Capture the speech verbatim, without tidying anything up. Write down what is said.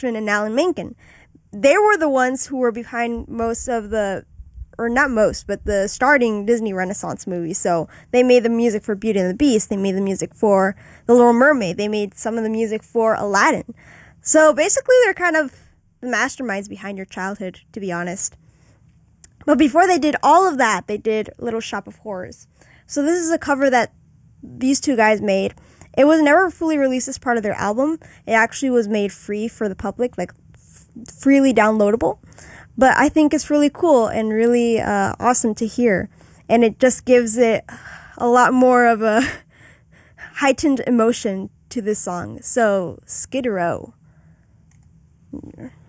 Ashman and Alan Menken. They were the ones who were behind most of the, or not most, but the starting Disney Renaissance movies. So they made the music for Beauty and the Beast. They made the music for The Little Mermaid. They made some of the music for Aladdin. So basically, they're kind of the masterminds behind your childhood, to be honest. But before they did all of that, they did Little Shop of Horrors. So this is a cover that these two guys made. It was never fully released as part of their album. It actually was made free for the public, like f- freely downloadable. But I think it's really cool and really uh, awesome to hear. And it just gives it a lot more of a heightened emotion to this song. So, Skid Row.